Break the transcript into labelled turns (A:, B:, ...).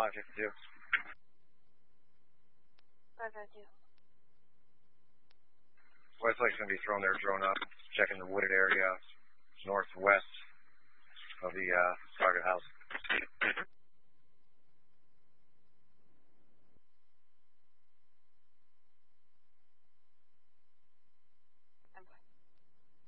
A: 552.
B: 552.
A: Westlake's going to be throwing their drone up, checking the wooded area northwest